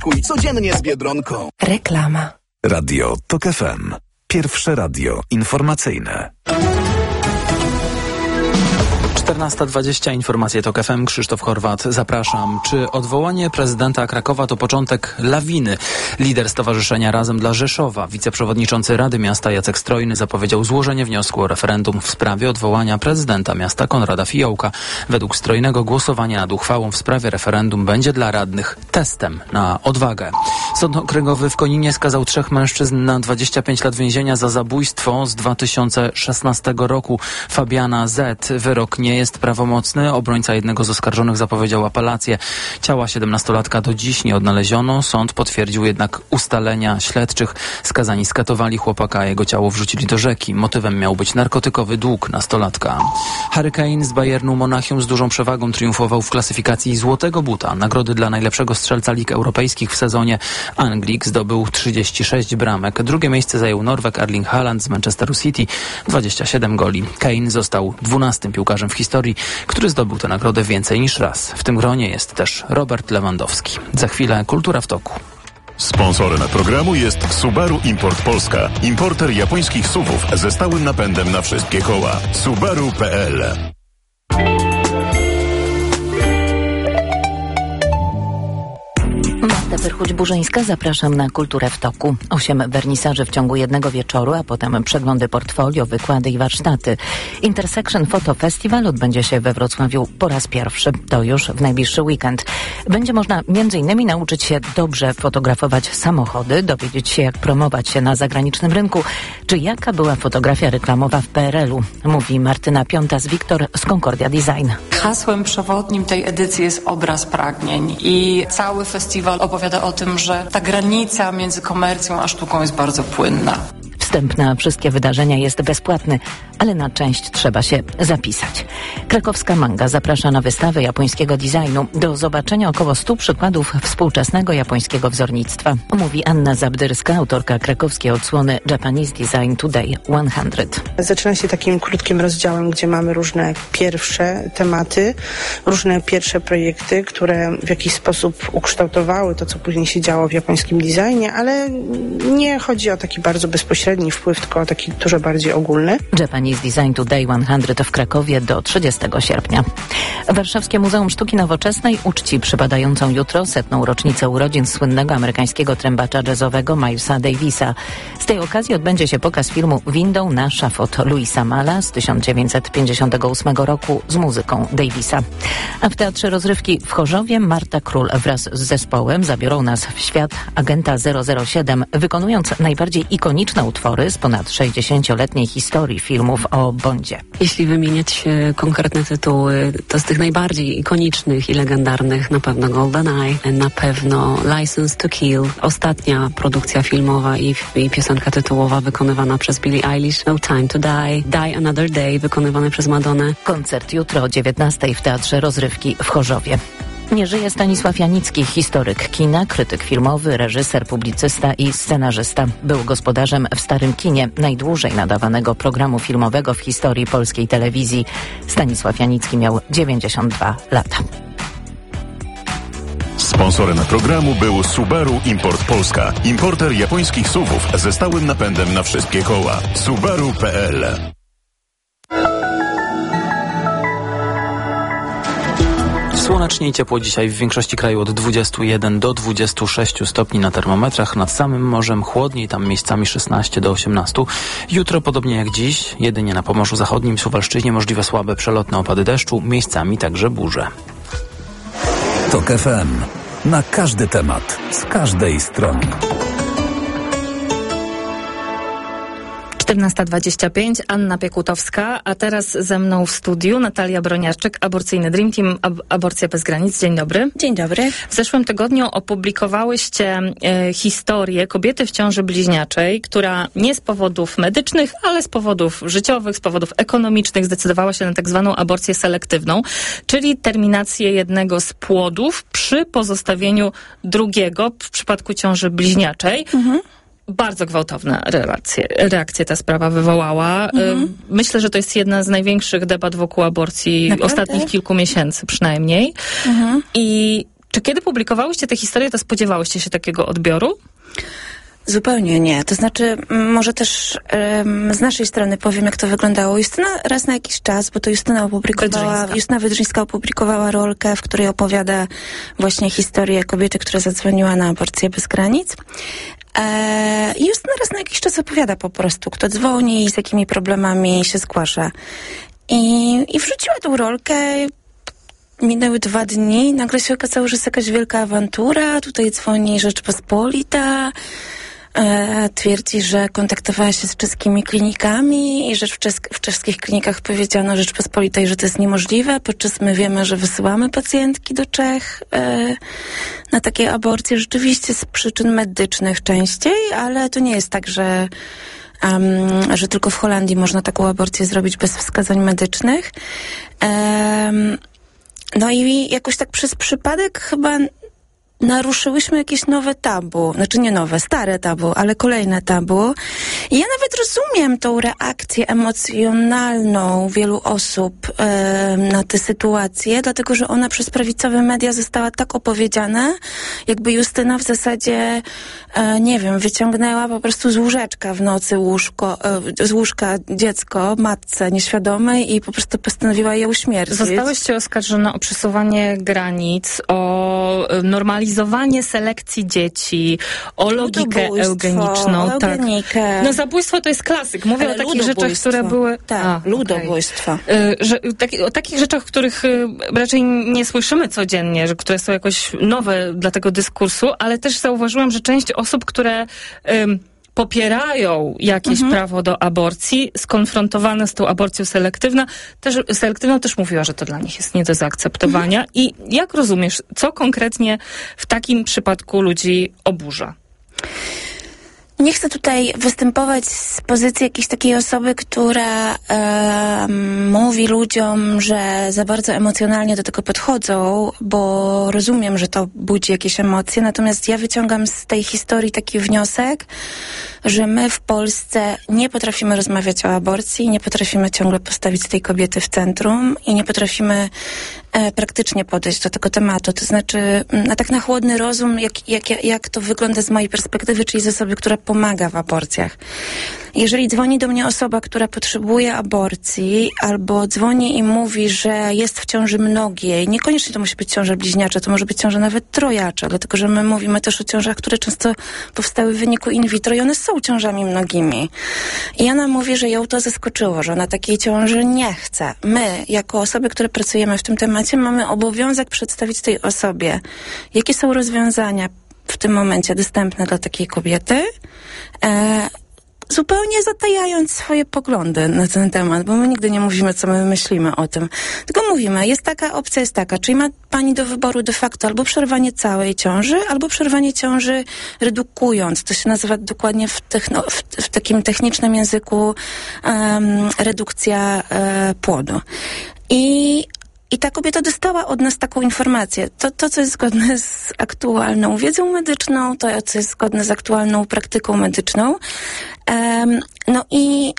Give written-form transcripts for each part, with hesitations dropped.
Kuj codziennie z Biedronką. Reklama. Radio TOK FM. Pierwsze radio informacyjne. 14:20, informacje TOK FM, Krzysztof Horwat, zapraszam. Czy odwołanie prezydenta Krakowa to początek lawiny? Lider Stowarzyszenia Razem dla Rzeszowa, wiceprzewodniczący Rady Miasta Jacek Strojny zapowiedział złożenie wniosku o referendum w sprawie odwołania prezydenta miasta Konrada Fiołka. Według Strojnego głosowanie nad uchwałą w sprawie referendum będzie dla radnych testem na odwagę. Sąd Okręgowy w Koninie skazał 3 mężczyzn na 25 lat więzienia za zabójstwo z 2016 roku. Fabiana Z. Wyrok nie jest prawomocny. Obrońca jednego z oskarżonych zapowiedział apelację. Ciała 17-latka do dziś nie odnaleziono. Sąd potwierdził jednak ustalenia śledczych. Skazani skatowali chłopaka, a jego ciało wrzucili do rzeki. Motywem miał być narkotykowy dług nastolatka. Harry Kane z Bayernu Monachium z dużą przewagą triumfował w klasyfikacji Złotego Buta. Nagrody dla najlepszego strzelca lig europejskich w sezonie. Anglik zdobył 36 bramek. Drugie miejsce zajął Norweg Erling Haaland z Manchesteru City. 27 goli. Kane został 12. piłkarzem w historii, który zdobył tę nagrodę więcej niż raz. W tym gronie jest też Robert Lewandowski. Za chwilę Kultura w toku. Sponsorem programu jest Subaru Import Polska. Importer japońskich SUV-ów ze stałym napędem na wszystkie koła. Subaru.pl. Wyrchuć-Burzyńska, zapraszam na Kulturę w toku. 8 wernisaży w ciągu jednego wieczoru, a potem przeglądy portfolio, wykłady i warsztaty. Intersection Photo Festival odbędzie się we Wrocławiu po raz pierwszy. To już w najbliższy weekend. Będzie można m.in. nauczyć się dobrze fotografować samochody, dowiedzieć się, jak promować się na zagranicznym rynku, czy jaka była fotografia reklamowa w PRL-u, mówi Martyna Piątas-Wiktor z Concordia Design. Hasłem przewodnim tej edycji jest obraz pragnień i cały festiwal opowiada o tym, że ta granica między komercją a sztuką jest bardzo płynna. Wstęp na wszystkie wydarzenia jest bezpłatny, ale na część trzeba się zapisać. Krakowska Manga zaprasza na wystawę japońskiego designu. Do zobaczenia około 100 przykładów współczesnego japońskiego wzornictwa, mówi Anna Zabdyrska, autorka krakowskiej odsłony Japanese Design Today 100. Zaczyna się takim krótkim rozdziałem, gdzie mamy różne pierwsze tematy, różne pierwsze projekty, które w jakiś sposób ukształtowały to, co później się działo w japońskim designie, ale nie chodzi o taki bardzo bezpośredni wpływ, tylko o taki dużo bardziej ogólny. Japanese Design Today 100 w Krakowie do 30 sierpnia. Warszawskie Muzeum Sztuki Nowoczesnej uczci przypadającą jutro 100. rocznicę urodzin słynnego amerykańskiego trębacza jazzowego Milesa Davisa. Z tej okazji odbędzie się pokaz filmu Windą na szafot Louisa Malla z 1958 roku z muzyką Davisa. A w Teatrze Rozrywki w Chorzowie Marta Król wraz z zespołem zabiorą nas w świat Agenta 007, wykonując najbardziej ikoniczne utwory z ponad 60-letniej historii filmów o Bondzie. Jeśli wymieniać konkretne tytuły, to z tych najbardziej ikonicznych i legendarnych na pewno GoldenEye, na pewno License to Kill, ostatnia produkcja filmowa i piosenka tytułowa wykonywana przez Billie Eilish, No Time to Die, Die Another Day wykonywane przez Madonnę. Koncert jutro o 19:00 w Teatrze Rozrywki w Chorzowie. Nie żyje Stanisław Janicki, historyk kina, krytyk filmowy, reżyser, publicysta i scenarzysta. Był gospodarzem w Starym Kinie, najdłużej nadawanego programu filmowego w historii polskiej telewizji. Stanisław Janicki miał 92 lata. Sponsorem programu był Subaru Import Polska. Importer japońskich SUV-ów ze stałym napędem na wszystkie koła. Subaru.pl. Słonecznie i ciepło dzisiaj w większości kraju od 21 do 26 stopni na termometrach. Nad samym morzem chłodniej, tam miejscami 16 do 18. Jutro podobnie jak dziś, jedynie na Pomorzu Zachodnim, Suwalszczyźnie możliwe słabe przelotne opady deszczu, miejscami także burze. TOK FM. Na każdy temat, z każdej strony. 14:25, Anna Piekutowska, a teraz ze mną w studiu Natalia Broniarczyk, Aborcyjny Dream Team, Aborcja bez granic. Dzień dobry. Dzień dobry. W zeszłym tygodniu opublikowałyście historię kobiety w ciąży bliźniaczej, która nie z powodów medycznych, ale z powodów życiowych, z powodów ekonomicznych zdecydowała się na tak zwaną aborcję selektywną, czyli terminację jednego z płodów przy pozostawieniu drugiego w przypadku ciąży bliźniaczej. Bardzo gwałtowna reakcję ta sprawa wywołała. Myślę, że to jest jedna z największych debat wokół aborcji ostatnich kilku miesięcy przynajmniej. I Czy kiedy publikowałyście te historie, to spodziewałyście się takiego odbioru? Zupełnie nie. To znaczy, może też z naszej strony powiem, jak to wyglądało. Justyna raz na jakiś czas, bo to Justyna Wydrzyńska opublikowała rolkę, w której opowiada właśnie historię kobiety, która zadzwoniła na aborcję bez granic. I Justyna raz na jakiś czas opowiada po prostu, kto dzwoni i z jakimi problemami się zgłasza. I wrzuciła tą rolkę. Minęły 2 dni, nagle się okazało, że jest jakaś wielka awantura. Tutaj dzwoni Rzeczpospolita, twierdzi, że kontaktowała się z czeskimi klinikami i że w czeskich klinikach powiedziano Rzeczpospolitej, że to jest niemożliwe, podczas my wiemy, że wysyłamy pacjentki do Czech na takie aborcje, rzeczywiście z przyczyn medycznych częściej, ale to nie jest tak, że tylko w Holandii można taką aborcję zrobić bez wskazań medycznych. No i jakoś tak przez przypadek chyba naruszyłyśmy jakieś nowe tabu. Znaczy nie nowe, stare tabu, ale kolejne tabu. I ja nawet rozumiem tą reakcję emocjonalną wielu osób na tę sytuację, dlatego że ona przez prawicowe media została tak opowiedziana, jakby Justyna w zasadzie, nie wiem, wyciągnęła po prostu z łóżeczka w nocy z łóżka dziecko, matce nieświadomej i po prostu postanowiła je uśmiercić. Zostałyście oskarżone o przesuwanie granic, o normalizowanie selekcji dzieci, o logikę eugeniczną. Eugenikę. Tak. No zabójstwo to jest klasyk. Mówię o takich rzeczach, które były... Tak, ludobójstwo. Okay. O takich rzeczach, których raczej nie słyszymy codziennie, które są jakoś nowe dla tego dyskursu, ale też zauważyłam, że część osób, które... popierają jakieś prawo do aborcji, skonfrontowane z tą aborcją selektywną też mówiła, że to dla nich jest nie do zaakceptowania. I jak rozumiesz, co konkretnie w takim przypadku ludzi oburza? Nie chcę tutaj występować z pozycji jakiejś takiej osoby, która mówi ludziom, że za bardzo emocjonalnie do tego podchodzą, bo rozumiem, że to budzi jakieś emocje, natomiast ja wyciągam z tej historii taki wniosek, że my w Polsce nie potrafimy rozmawiać o aborcji, nie potrafimy ciągle postawić tej kobiety w centrum i nie potrafimy praktycznie podejść do tego tematu. To znaczy, tak na chłodny rozum, jak to wygląda z mojej perspektywy, czyli z osoby, która pomaga w aborcjach. Jeżeli dzwoni do mnie osoba, która potrzebuje aborcji, albo dzwoni i mówi, że jest w ciąży mnogiej, niekoniecznie to musi być ciąża bliźniacza, to może być ciąża nawet trojacza, dlatego że my mówimy też o ciążach, które często powstały w wyniku in vitro i one są ciążami mnogimi. I ona mówi, że ją to zaskoczyło, że ona takiej ciąży nie chce. My, jako osoby, które pracujemy w tym temacie, mamy obowiązek przedstawić tej osobie, jakie są rozwiązania w tym momencie dostępne dla takiej kobiety, zupełnie zatajając swoje poglądy na ten temat, bo my nigdy nie mówimy, co my myślimy o tym. Tylko mówimy, jest taka opcja, jest taka, czyli ma pani do wyboru de facto albo przerwanie całej ciąży, albo przerwanie ciąży redukując. To się nazywa dokładnie w takim technicznym języku redukcja płodu. I ta kobieta dostała od nas taką informację. To, co jest zgodne z aktualną wiedzą medyczną, to, co jest zgodne z aktualną praktyką medyczną. No i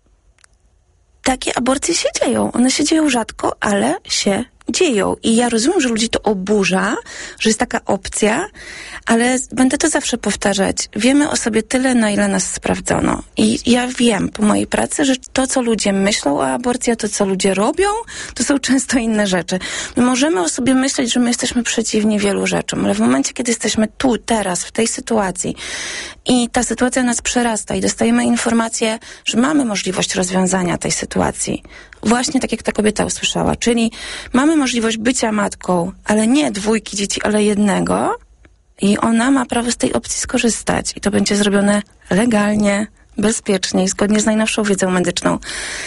takie aborcje się dzieją. One się dzieją rzadko, ale się dzieją. I ja rozumiem, że ludzi to oburza, że jest taka opcja, ale będę to zawsze powtarzać. Wiemy o sobie tyle, na ile nas sprawdzono. I ja wiem po mojej pracy, że to, co ludzie myślą o aborcji, a to, co ludzie robią, to są często inne rzeczy. My możemy o sobie myśleć, że my jesteśmy przeciwni wielu rzeczom, ale w momencie, kiedy jesteśmy tu, teraz, w tej sytuacji i ta sytuacja nas przerasta i dostajemy informację, że mamy możliwość rozwiązania tej sytuacji. Właśnie tak, jak ta kobieta usłyszała. Czyli mamy możliwość bycia matką, ale nie 2 dzieci, ale 1. I ona ma prawo z tej opcji skorzystać. I to będzie zrobione legalnie, bezpiecznie i zgodnie z najnowszą wiedzą medyczną.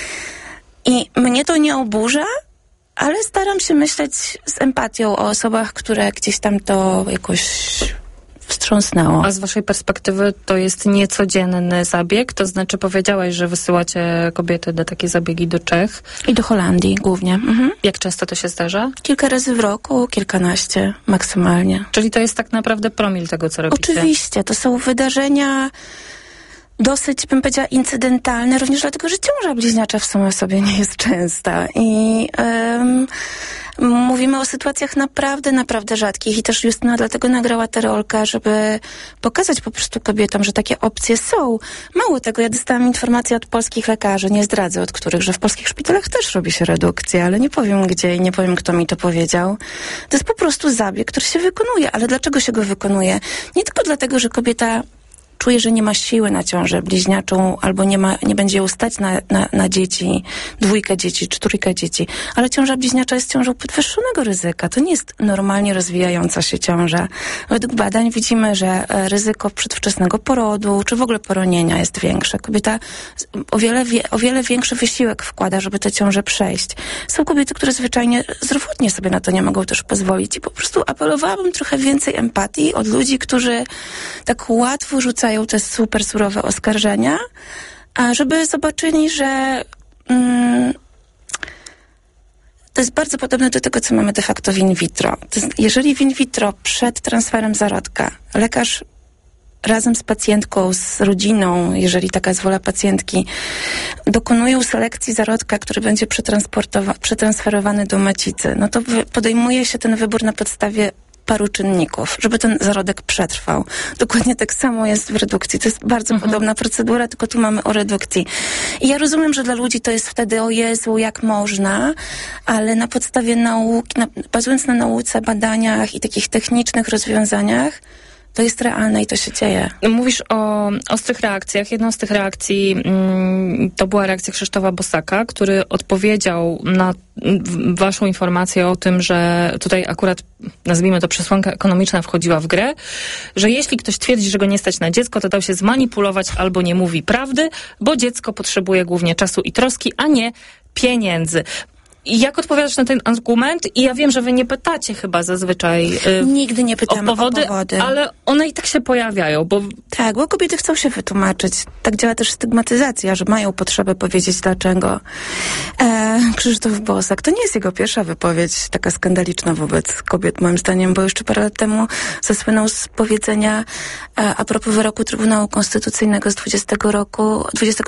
I mnie to nie oburza, ale staram się myśleć z empatią o osobach, które gdzieś tam to jakoś wstrząsnęło. A z waszej perspektywy to jest niecodzienny zabieg? To znaczy powiedziałaś, że wysyłacie kobiety na takie zabiegi do Czech. I do Holandii głównie. Mhm. Jak często to się zdarza? Kilka razy w roku, kilkanaście maksymalnie. Czyli to jest tak naprawdę promil tego, co robicie? Oczywiście. To są wydarzenia dosyć, bym powiedziała, incydentalne, również dlatego, że ciąża bliźniacza w samej sobie nie jest częsta. Mówimy o sytuacjach naprawdę, naprawdę rzadkich i też Justyna dlatego nagrała tę rolkę, żeby pokazać po prostu kobietom, że takie opcje są. Mało tego, ja dostałam informacje od polskich lekarzy, nie zdradzę od których, że w polskich szpitalach też robi się redukcja, ale nie powiem gdzie i nie powiem, kto mi to powiedział. To jest po prostu zabieg, który się wykonuje, ale dlaczego się go wykonuje? Nie tylko dlatego, że kobieta czuje, że nie ma siły na ciążę bliźniaczą albo nie będzie ją stać na dzieci, 2 dzieci, 4 dzieci. Ale ciąża bliźniacza jest ciążą podwyższonego ryzyka. To nie jest normalnie rozwijająca się ciąża. Według badań widzimy, że ryzyko przedwczesnego porodu, czy w ogóle poronienia jest większe. Kobieta o wiele większy wysiłek wkłada, żeby tę ciążę przejść. Są kobiety, które zwyczajnie zdrowotnie sobie na to nie mogą też pozwolić i po prostu apelowałabym trochę więcej empatii od ludzi, którzy tak łatwo rzucają te super surowe oskarżenia, a żeby zobaczyli, że to jest bardzo podobne do tego, co mamy de facto w in vitro. To jest, jeżeli w in vitro przed transferem zarodka lekarz razem z pacjentką, z rodziną, jeżeli taka jest wola pacjentki, dokonują selekcji zarodka, który będzie przetransferowany do macicy, no to podejmuje się ten wybór na podstawie paru czynników, żeby ten zarodek przetrwał. Dokładnie tak samo jest w redukcji. To jest bardzo podobna procedura, tylko tu mamy o redukcji. I ja rozumiem, że dla ludzi to jest wtedy o Jezu, jak można, ale na podstawie nauki, bazując na nauce, badaniach i takich technicznych rozwiązaniach, to jest realne i to się dzieje. Mówisz o ostrych reakcjach. Jedną z tych reakcji to była reakcja Krzysztofa Bosaka, który odpowiedział na waszą informację o tym, że tutaj akurat, nazwijmy to, przesłanka ekonomiczna wchodziła w grę, że jeśli ktoś twierdzi, że go nie stać na dziecko, to dał się zmanipulować albo nie mówi prawdy, bo dziecko potrzebuje głównie czasu i troski, a nie pieniędzy. Jak odpowiadasz na ten argument? I ja wiem, że wy nie pytacie chyba zazwyczaj nigdy nie pytamy o powody, ale one i tak się pojawiają, bo... Tak, bo kobiety chcą się wytłumaczyć. Tak działa też stygmatyzacja, że mają potrzebę powiedzieć dlaczego. Krzysztof Bosak, to nie jest jego pierwsza wypowiedź taka skandaliczna wobec kobiet, moim zdaniem, bo jeszcze parę lat temu zasłynął z powiedzenia a propos wyroku Trybunału Konstytucyjnego z 22 roku?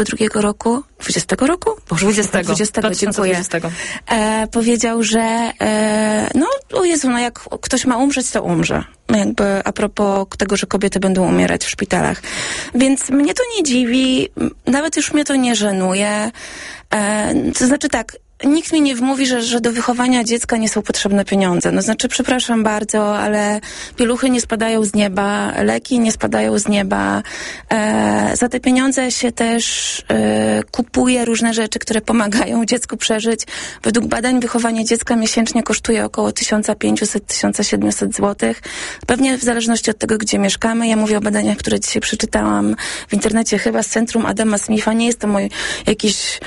Boże, 20, dziękuję. Powiedział, że o Jezu, jak ktoś ma umrzeć, to umrze. Jakby a propos tego, że kobiety będą umierać w szpitalach. Więc mnie to nie dziwi, nawet już mnie to nie żenuje. To znaczy tak, nikt mi nie wmówi, że do wychowania dziecka nie są potrzebne pieniądze. No znaczy, przepraszam bardzo, ale pieluchy nie spadają z nieba, leki nie spadają z nieba. Za te pieniądze się też kupuje różne rzeczy, które pomagają dziecku przeżyć. Według badań wychowanie dziecka miesięcznie kosztuje około 1500-1700 zł. Pewnie w zależności od tego, gdzie mieszkamy. Ja mówię o badaniach, które dzisiaj przeczytałam w internecie, chyba z Centrum Adama Smitha. Nie jest to mój jakiś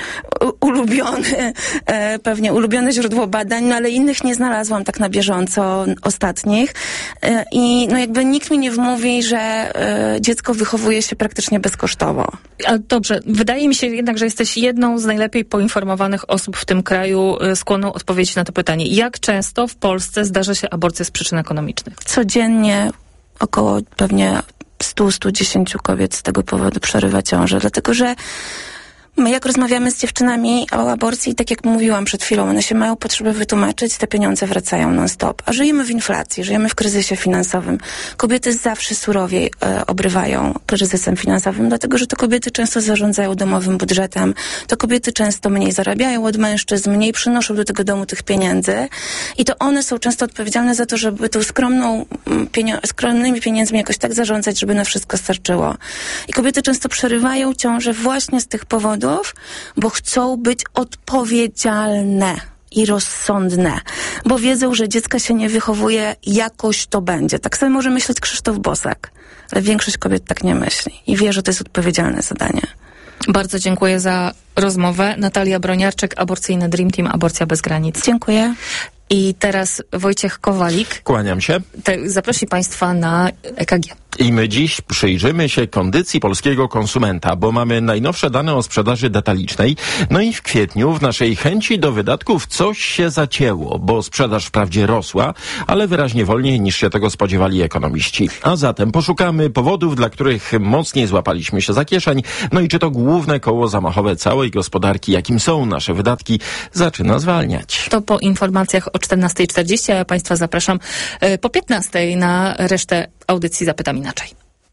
pewnie ulubione źródło badań, no ale innych nie znalazłam tak na bieżąco ostatnich. I no jakby nikt mi nie wmówi, że dziecko wychowuje się praktycznie bezkosztowo. Ale dobrze, wydaje mi się jednak, że jesteś jedną z najlepiej poinformowanych osób w tym kraju skłonną odpowiedzieć na to pytanie. Jak często w Polsce zdarza się aborcja z przyczyn ekonomicznych? Codziennie około pewnie 100-110 kobiet z tego powodu przerywa ciążę, dlatego że my jak rozmawiamy z dziewczynami o aborcji, tak jak mówiłam przed chwilą, one się mają potrzebę wytłumaczyć, te pieniądze wracają non-stop. A żyjemy w inflacji, żyjemy w kryzysie finansowym. Kobiety zawsze surowiej obrywają kryzysem finansowym, dlatego że to kobiety często zarządzają domowym budżetem, to kobiety często mniej zarabiają od mężczyzn, mniej przynoszą do tego domu tych pieniędzy i to one są często odpowiedzialne za to, żeby tą skromnymi pieniędzmi jakoś tak zarządzać, żeby na wszystko starczyło. I kobiety często przerywają ciążę właśnie z tych powodów, bo chcą być odpowiedzialne i rozsądne, bo wiedzą, że dziecka się nie wychowuje, jakoś to będzie. Tak samo może myśleć Krzysztof Bosak, ale większość kobiet tak nie myśli i wie, że to jest odpowiedzialne zadanie. Bardzo dziękuję za rozmowę. Natalia Broniarczyk, Aborcyjny Dream Team, Aborcja bez granic. Dziękuję. I teraz Wojciech Kowalik. Kłaniam się. Zaprosi Państwa na EKG. I my dziś przyjrzymy się kondycji polskiego konsumenta, bo mamy najnowsze dane o sprzedaży detalicznej. No i w kwietniu w naszej chęci do wydatków coś się zacięło, bo sprzedaż wprawdzie rosła, ale wyraźnie wolniej niż się tego spodziewali ekonomiści. A zatem poszukamy powodów, dla których mocniej złapaliśmy się za kieszeń. No i czy to główne koło zamachowe całej gospodarki, jakim są nasze wydatki, zaczyna zwalniać. To po informacjach o 14:40, a ja Państwa zapraszam po 15:00 na resztę audycji Zapytam Inaczej.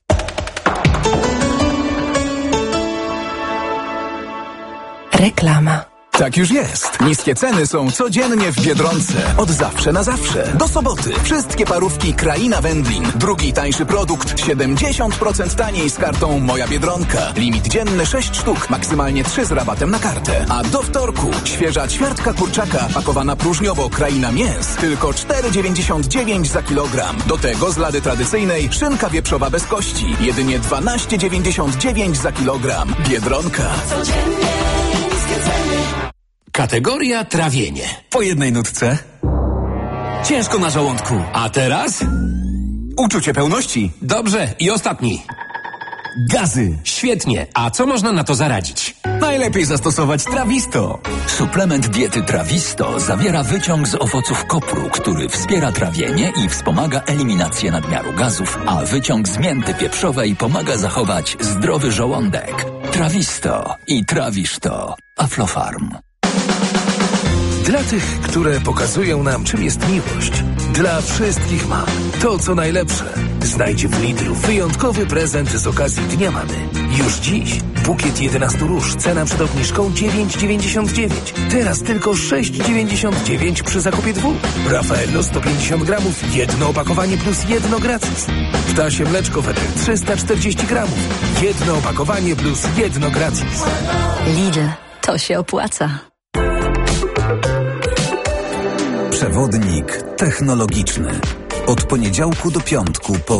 Reklama. Tak już jest. Niskie ceny są codziennie w Biedronce. Od zawsze na zawsze. Do soboty. Wszystkie parówki Kraina Wędlin. Drugi tańszy produkt 70% taniej z kartą Moja Biedronka. Limit dzienny 6 sztuk. Maksymalnie 3 z rabatem na kartę. A do wtorku świeża ćwiartka kurczaka pakowana próżniowo Kraina Mięs. Tylko 4,99 za kilogram. Do tego z lady tradycyjnej szynka wieprzowa bez kości. Jedynie 12,99 za kilogram. Biedronka. Codziennie niskie ceny. Kategoria trawienie. Po jednej nutce. Ciężko na żołądku. A teraz? Uczucie pełności. Dobrze. I ostatni. Gazy. Świetnie. A co można na to zaradzić? Najlepiej zastosować Trawisto. Suplement diety Trawisto zawiera wyciąg z owoców kopru, który wspiera trawienie i wspomaga eliminację nadmiaru gazów, a wyciąg z mięty pieprzowej pomaga zachować zdrowy żołądek. Trawisto i trawisz to. Aflofarm. Dla tych, które pokazują nam, czym jest miłość. Dla wszystkich mam. To, co najlepsze. Znajdzie w Lidlu wyjątkowy prezent z okazji Dnia Mamy. Już dziś bukiet 11 róż, cena przed obniżką 9,99. Teraz tylko 6,99 przy zakupie 2. Raffaello 150 gramów, jedno opakowanie plus jedno gratis. Ptasie mleczko Wedel 340 gramów, jedno opakowanie plus jedno gratis. Lidl, to się opłaca. Przewodnik technologiczny. Od poniedziałku do piątku po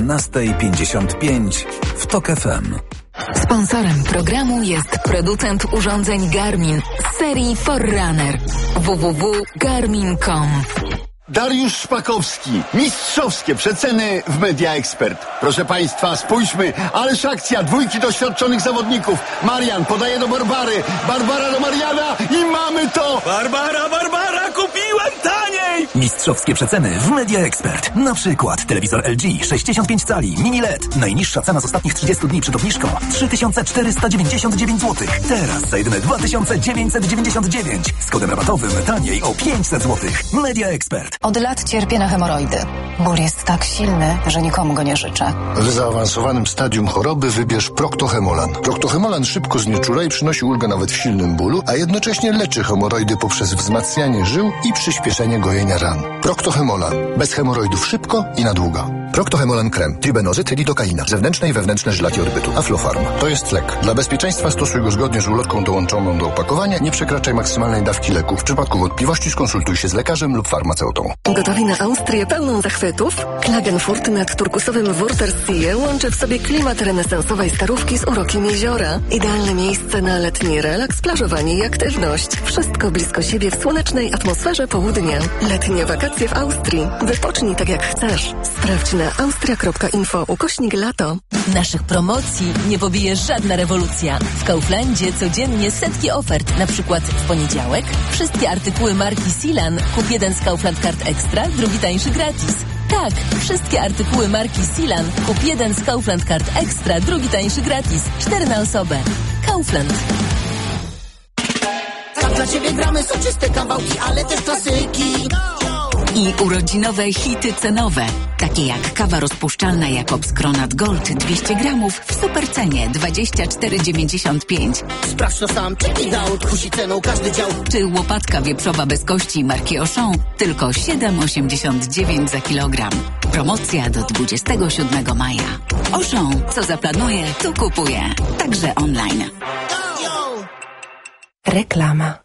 17:55 w TOK FM. Sponsorem programu jest producent urządzeń Garmin z serii Forerunner. www.garmin.com. Dariusz Szpakowski. Mistrzowskie przeceny w Media Expert. Proszę Państwa, spójrzmy, ależ akcja, dwójki doświadczonych zawodników. Marian podaje do Barbary, Barbara do Mariana i mamy to! Barbara, kupiłem taniej! Mistrzowskie przeceny w Media Expert. Na przykład telewizor LG 65 cali mini LED. Najniższa cena z ostatnich 30 dni przed obniżką 3499 zł. Teraz za jedyne 2999. Z kodem rabatowym taniej o 500 zł. Media Expert. Od lat cierpię na hemoroidy. Ból jest tak silny, że nikomu go nie życzę. W zaawansowanym stadium choroby wybierz Proctohemolan. Proctohemolan szybko znieczula i przynosi ulgę nawet w silnym bólu, a jednocześnie leczy hemoroidy poprzez wzmacnianie żył i przyspieszenie gojenia ran. Proctohemolan. Bez hemoroidów szybko i na długo. Proctohemolan krem. Tribenozyt, lidokaina. Zewnętrzne i wewnętrzne żylaki odbytu. Aflofarm. To jest lek. Dla bezpieczeństwa stosuj go zgodnie z ulotką dołączoną do opakowania. Nie przekraczaj maksymalnej dawki leku. W przypadku wątpliwości skonsultuj się z lekarzem lub farmaceutą. Gotowi na Austrię pełną zachwytów? Klagenfurt nad turkusowym Wörthersee łączy w sobie klimat renesansowej starówki z urokiem jeziora. Idealne miejsce na letni relaks, plażowanie i aktywność. Wszystko blisko siebie w słonecznej atmosferze południa. Letnie wakacje w Austrii. Wypocznij tak jak chcesz. Sprawdź na austria.info/lato. Naszych promocji nie pobije żadna rewolucja. W Kauflandzie codziennie setki ofert. Na przykład w poniedziałek wszystkie artykuły marki Silan. Kup jeden z Kaufland Card Extra, drugi tańszy gratis. Tak, wszystkie artykuły marki Silan. Kup jeden z Kaufland Card Extra, drugi tańszy gratis. 4 na osobę. Kaufland. Tak dla Ciebie gramy soczyste kawałki, ale też klasyki. I urodzinowe hity cenowe, takie jak kawa rozpuszczalna Jakobs Kronat Gold 200 gramów w supercenie 24,95. Sprawdź to sam, check it out, kusi ceną każdy dział. Czy łopatka wieprzowa bez kości marki Auchan tylko 7,89 za kilogram. Promocja do 27 maja. Auchan, co zaplanuje, to kupuje. Także online. Reklama.